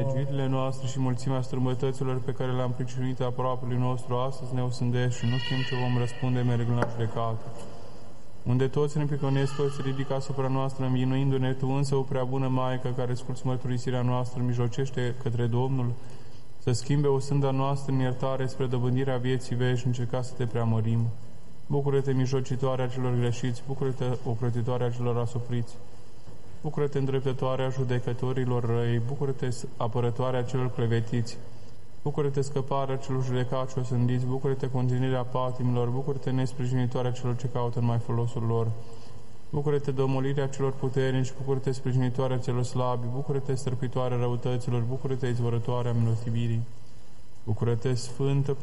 nelegiuirile noastre și mulțimea strâmbătăților pe care le-am pricinuit aproapelui nostru, astăzi ne osândești și nu știm ce vom răspunde mergând la judecată. Unde toți ne piconesc, toți se ridică asupra noastră, învinuindu-ne, Tu însă, o prea bună Maică, care asculți mărturisirea noastră, mijlocește către Domnul, să schimbe osânda noastră în iertare spre dobândirea vieții veșnice, ca să Te preamărim. Bucură-te, mijlocitoarea celor greșiți, bucură-te, ocrotitoarea celor asupriți, bucură-te, îndreptătoarea judecătorilor răi, bucură-te, apărătoarea celor clevetiți, bucură-te, scăparea celor judecați și osândiți, bucură-te, continuirea patimilor, bucură-te, nesprijinitoarea celor ce caută numai folosul lor, bucură-te, domolirea celor puternici, bucură-te, sprijinitoarea celor slabi, bucură-te, stârpitoarea răutăților, bucură-te, izvorătoarea milostivirii, bucură-te, sfântă